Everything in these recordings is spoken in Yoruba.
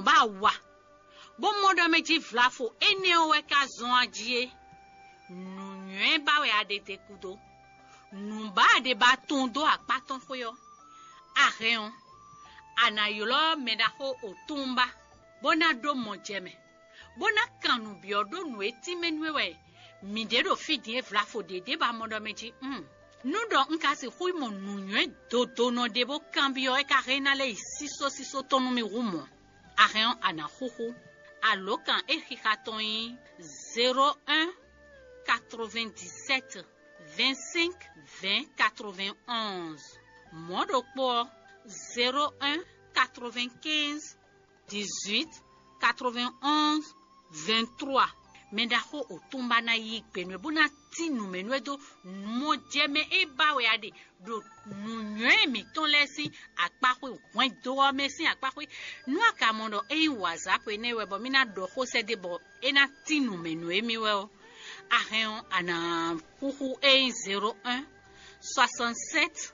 numba wa bon modo meji vlafo ene o ka zon adie nu nyen ba we adete kudo numba de ba tondo apaton foyo areon anayolo medaho otumba bona do mojeme bona kanu biodo nu etimenwe midero fidie vlafo de ba modo meji nous donc kasi hui mon nunywe do no debo cambio e karena le siso ton numéro mo arion ana huhu alokan e hikaton 01 97 25 20 91 modo pour 01 95 18 91 23 Mendaho otumba na yikpenwe bona tinu menwedo mojeme ebawe ade do nunye mi ton lesi akpakwe wen do mesi akpakwe no akamondo e WhatsApp enewe bo mina do ho se de bo ena tinu menwe miwe ahen ana huhu 01 67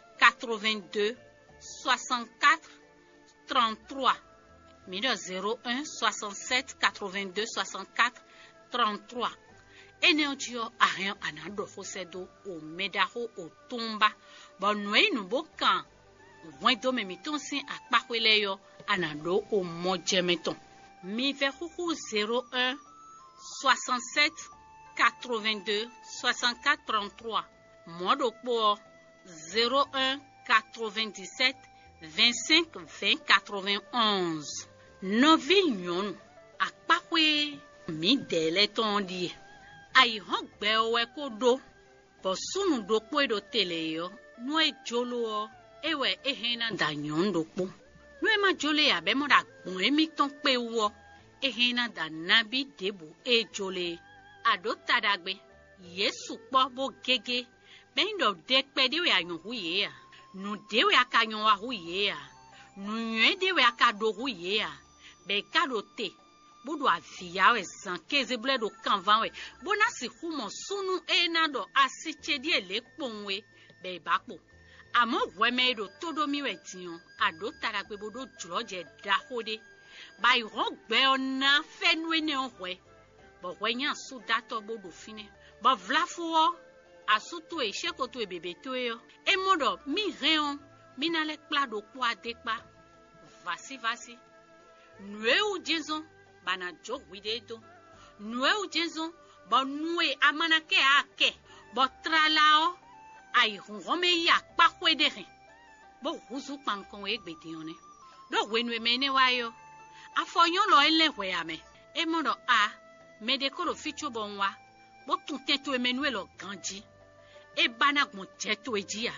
82 64 33 01 67 82 64 33 Eneo arion anado fosedo o medaho o tumba bonwe nu bokan wendo memiton sin akpakweleyo anado o mojemeton mi verhu 01 67 82 64 33 modo pour 01 97 25 20 91 Novi nyon akpakwe mi dele tondi ai hogbe owe kodo posunu do poedo teleyo no e jolo ewe ehena danyon do po no e ma jole ya be mo da gbon emi ton pe wo ehena da nabi debu e jole ado tadagbe yesu po bo gege bendo de pe de we ayon huye ya nu de we akanyon wa huye ya nu nwe de we akado huye ya be kado te Bodo avia we san keze ble do kanvan we bona si humo sunu enado asiche die le ponwe be bakpo amo weme do todo mi we tiyon ado taragbe bodo juloje dahode ba iron gbe ona fenwe ne onwe bo wenya su dato bodo fine ba vlafo asutu e shekoto e bebeto yo e modo mi reon minale plado kwa dekpa vasi nwe u jezon bana jog widedo nwe u jezon ba nwe amanake ake bo tralao ai home ya pakwe de rin bo huzu pankon e gbedione do wenwe mene wayo afoyon lo enlewe ame e modo a medekoro ficho bonwa bo tunteto emenwe lo ganji e bana gun jeto ejia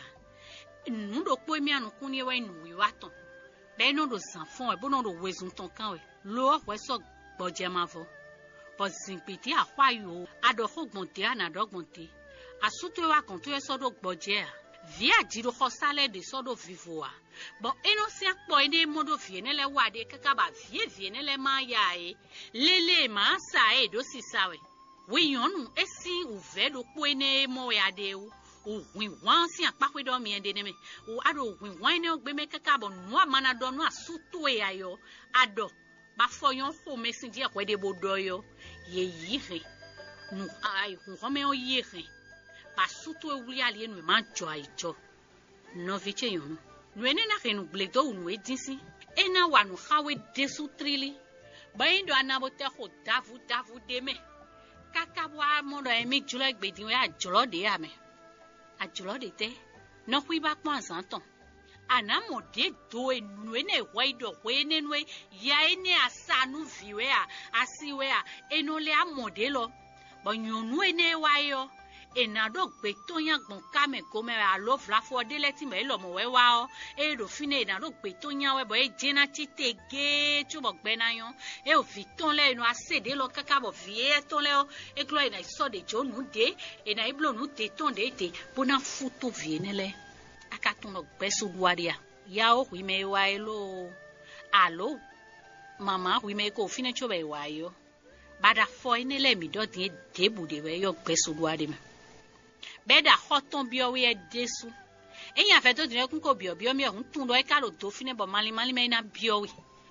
nundo po emi anu kunye wa inu wiwaton be no do sanfon e bo no do wezun ton kan we lo we so gboje mavo bo zinpiti ahwayo ado hogbonte anadogbonte asuto wa kon to e so do gboje a via jiro hosale de so do vivoa bo eno si akpo ene modo viene le wade kaka ba viene le ma ya e lele ma sa e do si sawe wiyonu esi uve do po ene mo ya de o win wan si apakwe do mi ende neme o ado win wan ne ogbe me kaka bo no amana do no asuto e ayo ado ba foyon ho mesin di akwe de bodo yo ye yire nu ai hu me o yire ba suto e wuli ali enu ma jo aijo no viche yon nu ene na renu bledo nu edisi ena wanu hawe desu trili ba indo anabote ho davu deme kaka bwa mo do emi julo gbedin we ajolo de ame ajolo de te no hui ba pon santon anamo de do enu ene waido we nenwe ya ene asanu viwe a asiwe a enole amodelo bo nyonu ene wayo enado gbe to yan gbon kame gome alo flafo de leti me lo mo we wa o e do fine enado gbe to yan we bo e jena chitege chubo gbe na yon e o fi ton le enu asede lo kaka bo vie ton le o e klo ena so de jonu de ena iblo nu te ton de te bona futo vie nele akaton lo gbe su duaria ya o wi me wa elo alo mama wi me ko fine chobe wa yo bada fo inele mi do de debu de we yo gbe su duade me beda hoton bio we desu eyan fe to dire kun ko bio mi ohun tun lo e ka lo do fine bo mali me na bio we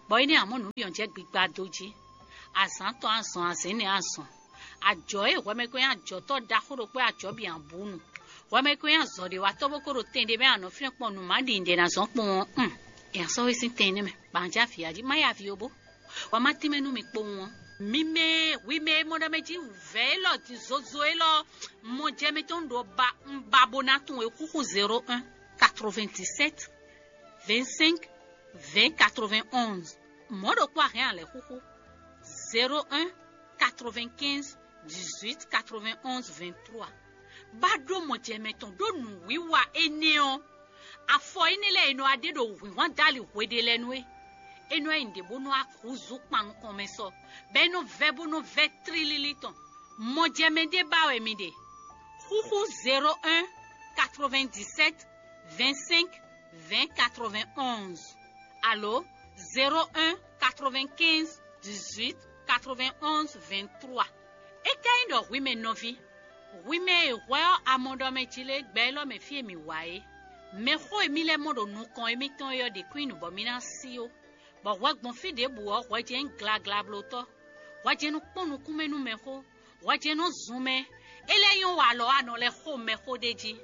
Boy ni amonu bi onje gbigba doji. Asan to asan asen ni asan. Ajo e we me ko ajo to da koro pe ajo bi anbunu. We me ko azo de wa to bokoro tende be anu fin pon nu ma di inde na so pon. E so we sin tende me. Banja fi aji ma ya fi obo. Wa ma ti menu mi po won. Mime, oui mais mon ami dit velo ti zozo elo mon jeme ton do ba babonaton e kuku 01 97 25 20 91 modo kwa rien le kuku 01 95 18 91 23 bado mon jeme ton do nu wiwa eneo afo enele eno ade do wi wan dali wedele nwe eno inde bono akuzu pan komeso beno vebo no vetrililiton mo jemende bawe mide huhu 01 97 25 20 91 allo 01 95 18 91 23 e kaindo wime novi wime wa amondo me chile gbelo me fie mi wae me ho emile modo nu kon emiton yo de queen bomina sio bo wa gbon fi de buo wa je ngla gla bloto wa je nu ponu kumenu me ho wa je no zume eleyon wa lo ano le ho me ho deji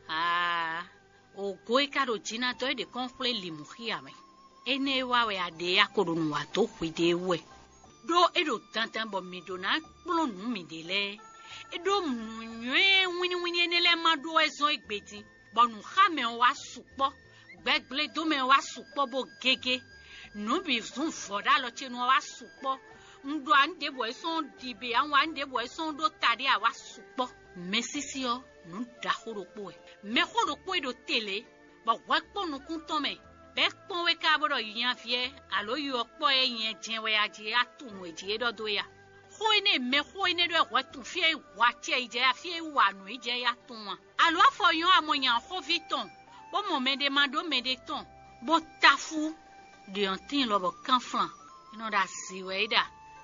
o goi karo jina to de konfle limuhia me ene wa we ade akorunu wa to kwide we do edo tantan bo mi do na plonu mi de le edo munwe wini enele mado ezo igbeti bonu khame wa supo gbegble do me wa supo bo gege no bi fun foda lo chenu wa supo ndo ande bo son dibe an wa ande bo son do tade a wa supo mesisi o no da horopo e me horopo e do tele bo wa ponu kun ton me be pon we ka bodo yan fie alo yo po e yen jin we aje atun eje do ya hoine me hoine do wa tun fie wa tie ije ya fie wa nu ije ya tun alo afoyan amoyan ho viton bo mo me de mando me de ton bo tafu de antin lo bo kanflan ino da siweda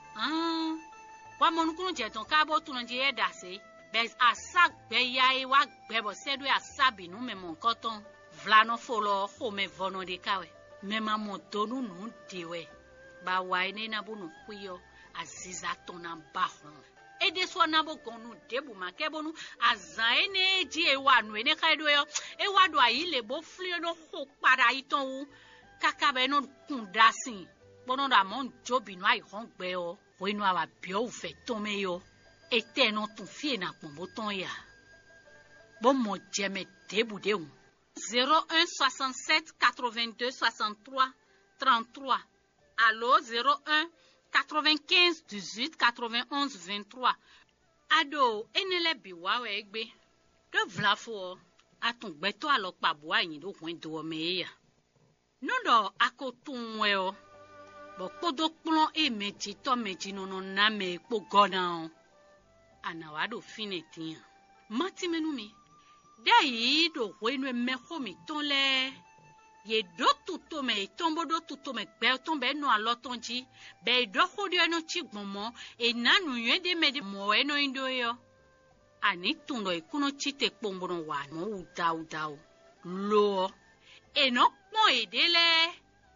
wa mo nkunu je ton ka bo tun je da se be asagbe ya e wa gbe bo sedu asabi nu me mo nkoton vlano folo ho me vono de kawe me ma mo tonu nu diwe ba wa ene na bunu kuyo aziza tona bahon ede so na bo gonu debu makebonu azaene ji e wa nu ene kaido yo e wa do ayile bo fli no ho para iton wu kaka be no kun dasin bono da mon jobi no ai hon gbe o o inu awa bi o fe ton me yo ete no tun fie na pon boton ya bo mo jeme debu de wu 01 67 82 63 33 allo 01 95 18 91 23 ado enele biwa we egbe do vlafo atun gbeto alopa bo ayin do hun do me ya nodo akotun we o bo podo plon e meji to meji no na me po gona anawado finetin mati menu mi dai do wenu me ho mi ton le ye do tuto me tombo do tuto me gbe ton be no alotonji be do khodi eno chigbomo e nanu yede me de mo eno indo yo ani tundo ikuno chite pombono wa no udau lo eno pon edele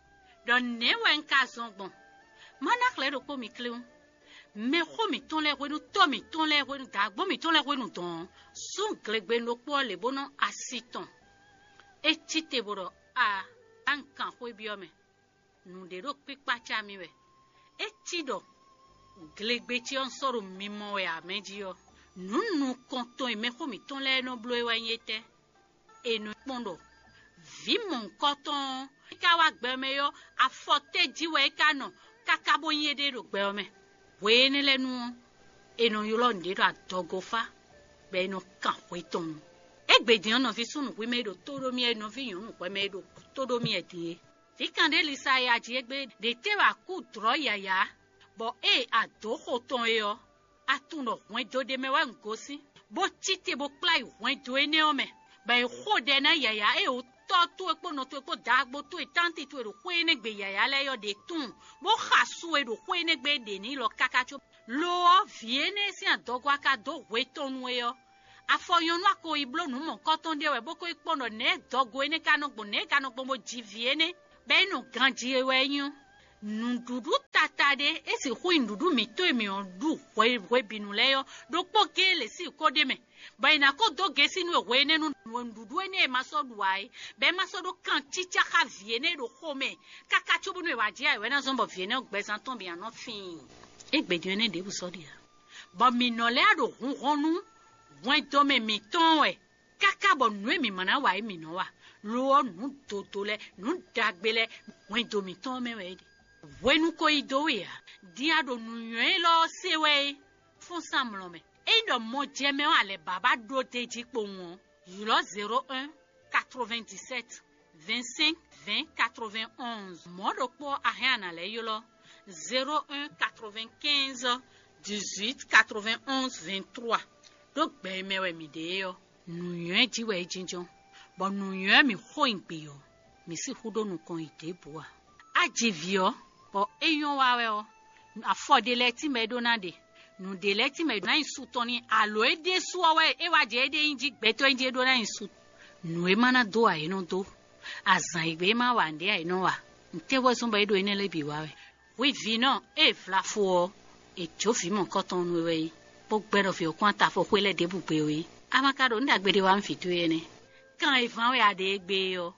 don ne wen ka zongbon manak le do ko mi kleun me ho mi ton le wenu to mi ton le wenu dagbo mi ton le wenu ton sun glegbe no po le bono asiton e chite boro ankan ho biome nu de ro pipa cha mi we etido glegbe ti on soro mimo we ameji yo nunu konton me ko mi ton le no blo e wa yete enu pondo vi mon konton ka wa gbe me yo afote ji we ka no kaka bo yede ro gbe me we ni lenu enu yo lo nde ra dogofa be no kan we ton egbedi ono fi sunu pe medo todo mi eno fi yun pe medo todo mi eti fi kande lisa ya ji egbe de te wa ku dro yaya bo ado hoton yo atuno wen do de me wa ngosi bo chite bo plai wen do ene o me ba ho de na yaya o to epo no to epo dagbo to tanti to ero ko ene gbe yaya le yo de tun bo khasu ero ko ene gbe de ni lo kakacho lo viene si adogo aka do wetonu yo afoyonu ako iblo nu mo koton de we boko ipono ne dogo ene kanogbo mo jiviene be nu ganji ewe yun Ndudu tatade esi hui ndudu mito emi ondu we binuleyo do poke le si kodeme ba ina ko do gesi nu we ne nu ndudu ene maso duai be maso do kan chicha ka viene do home kaka chubu nu wa dia we na zombo viene ogbesan ton bi anon fin egbedi ene de bu so dia ba minole ado hunu wen to me miton we kaka bo nu emi mana wa emi no wa lo nu totole nu dagbele wen do miton me we Wenu ko idoya dia do nuye lo sewe fun samlome e do mo jeme ale baba do teji po won yulo 01 97 25 20 91 mo do po ahana le yulo 01 95 18 91 23 do gbe mewe mi de yo nuye ji we jinjon bo nuye mi ho inpe yo mi si hudo nu kon idebua ajivio o eyon wawe o afode leti medonade nu de leti medona insutoni alo ede suwe ewaje ede inji gbeto inji edona insut nu e mana do ayi no do azan igbe ma wande ayi no wa ntewo sunba edo enele bi wawe we vi no e flafo e jofi mo koton nu we bo gbero fi okun ta fo pele de bugbe we amakado ndagbede wa mfitu yene kan ifan we ade gbe yo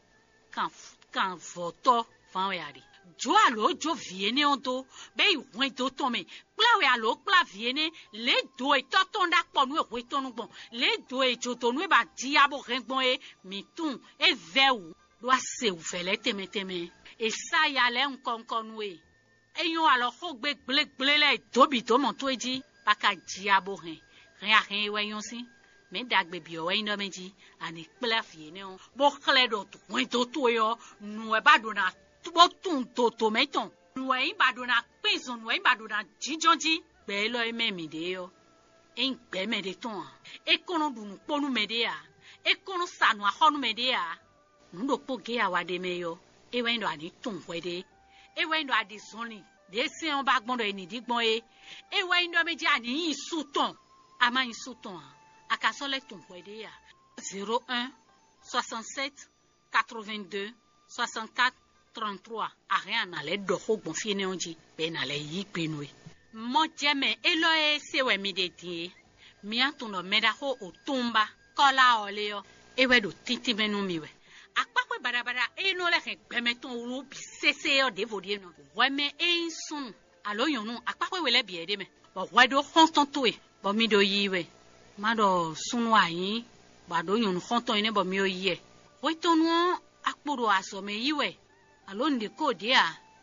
kan voto fan we ade jo alo jo viene onto be iwon do ton me plawe alo pla viene le do e toton da po nu e tonu gbon le do e jo tonu e ba di abo rengbon e mitun e vewu do ase u fele temeteme e sa ya le nkonkon nu e eyon alo ko gbe gble le tobi to mo to eji paka di abo ren a ren we yon sin me dagbe bi o we ino meji ani pla viene on bo kle do to yo nu e ba do na tubo tun to meton nuwe badona pezon nuwe badona jijonji be lo ememi de yo en gbe me de ton e kono dunu ponu me de ya e kono sanu ahonu me de ya ndo poge awade me yo e we ndo ani tun wede e we ndo adi zoni de se on ba gbon do eni digbon e we ndo meji ani isuton ama isuton akasole tun wede ya 01 67 82 64 33 rien na le doho bon fine onji be na le yi pinwe mo jeme elo e sewe mi de tie mi atuno meda ho otumba kola oleo ewe do titi menu miwe akpakwe barabara eno le gbemeton ru bi sese o devodie no weme e sun alo yonu akpakwe wele bi ede me bo wedo hontonto e bo mi do yiwe mado sunu ayin bado yonu honton ene bo mi o yi e wetonu akporo aso me yiwe alonde ko dia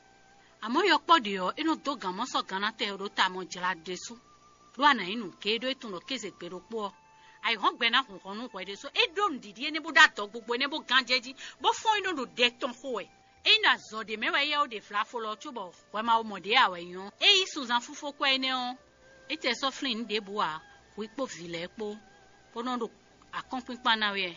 amoyo podio eno do gamo so gana te ro ta mo jira desu lo ana inu ke do etun lo keze pero po ai hon gbe na hun nu ko desu e do ndidi ene bo dato gbogbo ene bo ganjeji bo fon ino do de ton ho e ina zo de mewe ye o de flafo lo tubo we ma o mode awe yon e isuzan fufo ko ene on e te so flin de boa wi po vile po pono do akompin pana we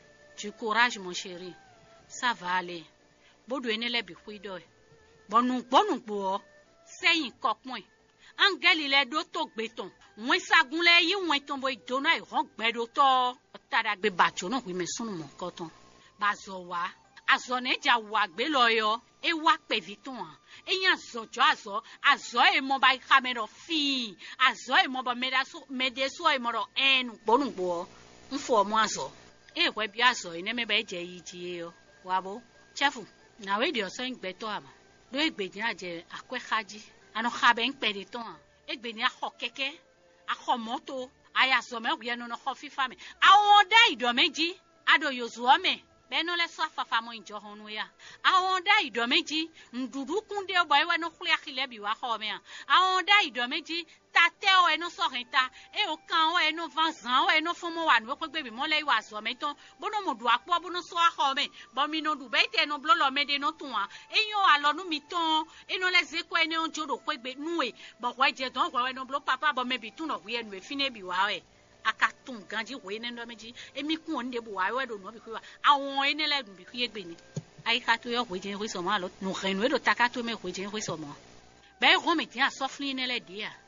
du courage mon chéri ça va aller bodo enele bi kuido bonu po seyin kokpon angeli le do to gbeton won sagun le yi won ton bo idona e ron gbedo to tada gbe bacho no wi me sunu mo koton bazo wa azo ne ja wa gbe lo yo e wa pe viton eyan zojo azo e mo ba camera fi azo e mo ba medeso e mo ro enu bonu po nfo mo azo e we bi azo ene me ba je yi ji yo wabo chefu na we di oso ngbeto ama do egbeji aje akwehaji ano khabe npede ton egbeji akho keke akho moto aya so me gye no no kho fifa me awon da ido meji ado yozuo me be no le so afafa mo injo honu ya awon da ido meji ndudu kunde o boy we no khule akhile bi wa kho me awon da ido meji tate o eno so renta e o kan o eno vanzan o eno fun mo wa no pe gbe bi mo le wa so me ton bono mo du apo bono so akho me bo mi no du be te no blolo me de no tun wa eyan alonu mi ton eno le ze ko ene on jodo pe gbe nu e bo wa je don wa no blo papa bo me bi tun no wi enu e fine bi wa e akatun ganji we ne ndo meji emi kun on de bu wa we do no bi ku wa awon ene le dun bi ku ye gbe ni ai ka to yo we je ri so mo alo no renu e do takato me we je ri so mo be ro me ti a sofli ne le dia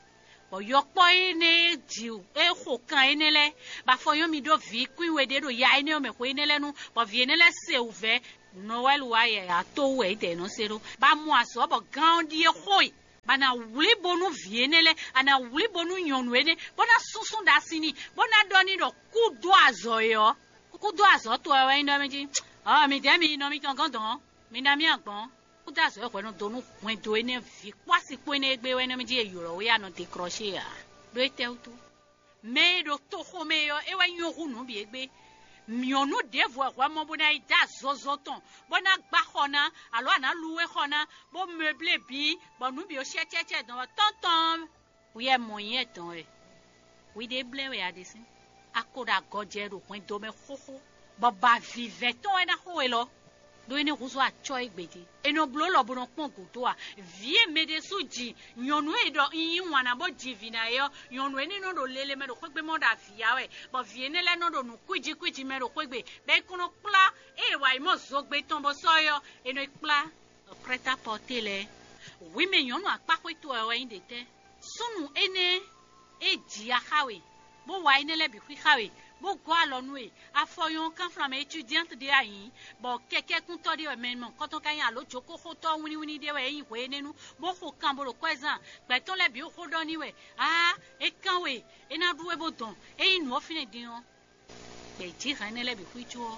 bo yo po ene di e ho kan ene le ba fo yo mi do vi kuin we de do ya ene o me ko ene le nu bo vi ene le se uve Noel wa ye ya to we de no se ro ba mu aso bo gan di e hoi bana wuli bonu vi ene le ana wuli bonu nyonu ene bona susun da sini bona doni do ku do azo yo ku do azo to e ene meji ah mi de mi no mi kan gan don mi na mi agbon ku da azo e ko no do nu wen do ene vi kwasi ko ene gbe we ene meji e yoro we ya no de crochet ya do te utu me do to ho me yo e wa nyoru no bi egbe mionu devo wa mo bona ida zozoton bona gba khona alo ana luwe khona bo meuble bi bo nu bi o checheche don tonton we e moyen ton e we de ble we adesin akoda goje ro pin do me khokho bo ba vive ton e na ho e lo do ene ruzo a choi gbede eno blo lo bono pon kuto a vie mede suji nyonu e do yin wana bo jivina yo nyonu eni no do lele me do kwegbe mo da fia we bo vie ne le no do nu kwiji me do kwegbe be kuno pla e wa imo zogbe ton bo so yo eno pla prêt à porter le oui me nyonu a pa kwe to e wa inde te sunu ene e ji akawe bo wa ene le bi kwi kawe bo gwa lonu e afoyon kan flam étudiante de ayin bo keke kun to de men mon koton kan ya lo joko ko to wini de we yin we nenu bo ko kan bo lo kwezan gbe ton le bi o ko do ni we ah e kan we e na duwe bo don e yin no fine din o gbe ji ran le bi kwi jo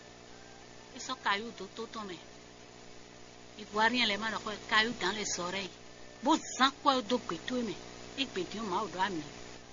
e so kayu to to me e voit rien les mains ko kayu dans les oreilles bo zan ko do gbe to me e gbe din ma o do ami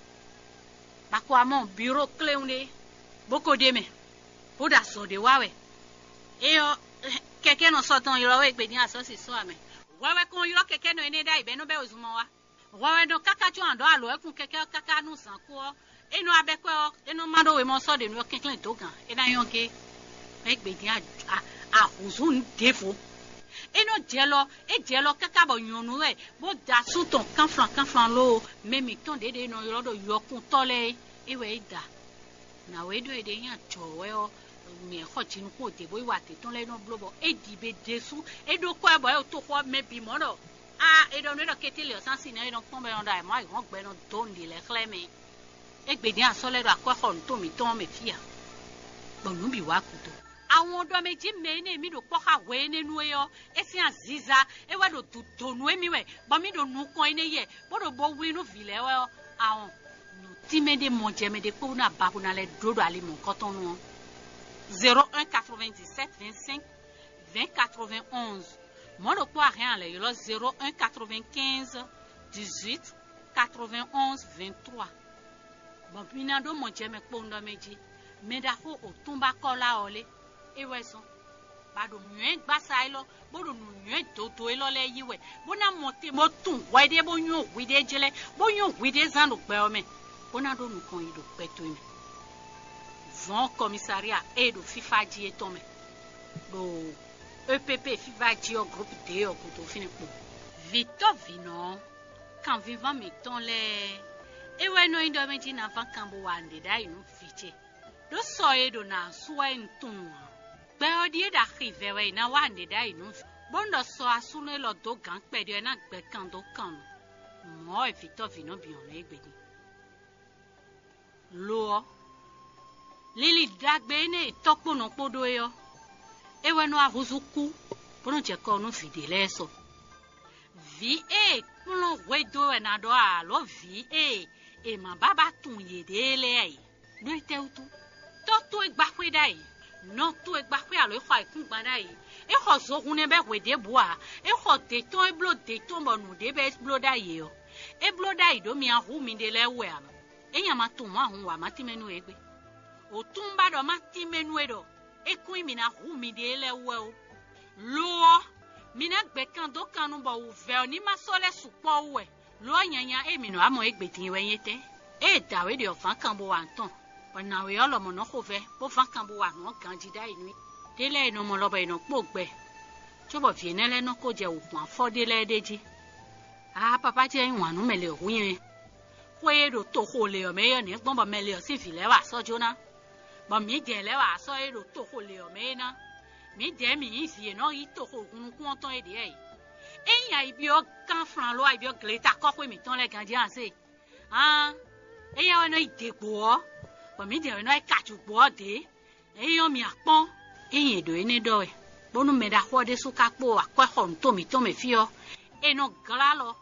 bako amon bureau clé une boko de me oda so de wawe e yo keke no so ton yo we gbe ni aso si so ame wawe kon yo keke no ene da ibe no be ozumo wa wawe no kaka ju ando alo ekun keke kaka nu san ko e no abe ko e no mando we mo so de no keke to gan e na yon ke e gbe ni a huzun defo eno jelo kaka bo nyonu we bo da suton kan flan lo memi ton de no yo do yokun tole iwe ida na we do de yan chowe o mi ho chinu ko de bo iwa te ton le no blobo e di be desu e do ko e bo e to ko mebi mo do e do no do ketele o san si na e do pon be on da mo ai won gbe no don di le kleme e gbe di aso le do akwa to mi ton me fia bo nu bi wa kuto àwọn odo meji me ne mi do poka we nenu eyo e fi aziza e wa do donu emi we bo mi do nu kon ene ye bo do bo wi nu vile we àwọn no timede monje me de ko na babu na le dodo ali mon koton nu 01 97 25 20 91 mo do po rien le yo 01 95 18 91 23 bon pina do monje me ko ndo meji me da ho o tumba kola ole ewe so bado nyen gbasa ilo bodo nyen toto ilo le yiwe bona monte mo tun wa de bo nyu wi de jele bo nyu wi de zan do pe o me bona do nu kon ido pe to me von commissariat et do FIFA ji eto me do EPP FIFA ji o groupe de o ko to fini po Victor Vino kan vivant mi ton le ewe no indo me ji na van kan bo wande da inu fiche do so edo na so entun gbe odi da rive we na wande da inu bondo so asune lo do gan pe de na gbe kan do kan mo e Victor Vino bi on le gbedi lo lili dagbe ne topo no podo yo ewe no avuzuku bono je ko no vide leso pulo wedo na do a lo e ma baba tun ye de le ai do te utu to egba kwe dai no to egba kwe alo e kwa ikun gba dai e ho zo hun ne be we de boa e ho de ton e blo de ton bo nu de be blo dai yo e blo dai do mi ahu mi de le we am e nya ma tun wa hun wa ma ti menu egbe o tun ba do ma ti menu e do e kun mi na hu mi de le we o lo mi na gbe kan do kan nu bo u ve oni ma so le supo we lo yanya e mi no amo egbe tin we yete e dawe de ofan kan bo wa nton ona we olo mo no ko ve bo fan kan bo wa no kan ji dai ni dele no mo lo ba ino pogbe chobo fi ne le no ko je okun afode le deji papa je yin nu mele ohun yen we do to ko le o me yo ni gbon bo mele o si fi le wa sojo na bo mi je le wa so e do to ko le o me na mi de mi yin fi no yi to ko kun kun ton e de e eyan ibi o kan fran lo ibi o gleta ko pe mi ton le gan ji an se Ah, eya no ide gbo. But me dey no catch gbo de. Eyo mi apon. Eyin do ene do e. Bonu me da ho de su kapo akwa hon to mi fio. E no gala lo.